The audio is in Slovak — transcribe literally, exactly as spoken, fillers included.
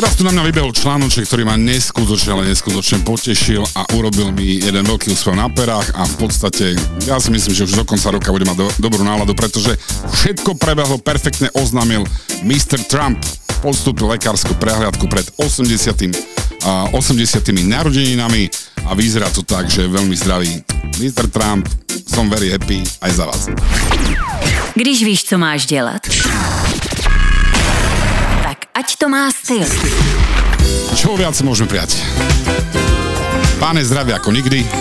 Teraz tu na mňa vybehol článoček, ktorý ma neskutočne, ale neskutočne potešil a urobil mi jeden veľký úspev na perách a v podstate ja si myslím, že už do konca roka bude mať do, dobrú náladu, pretože všetko prebehlo perfektne, oznámil mister Trump, podstúpil lekárskú prehliadku pred osemdesiatym, osemdesiatymi narodeninami a vyzerá to tak, že je veľmi zdravý. mister Trump, som very happy aj za vás. Když víš, co máš dělat, tak ať to má styl. Čo viac môžeme prijať? Páne, zdravia ako nikdy.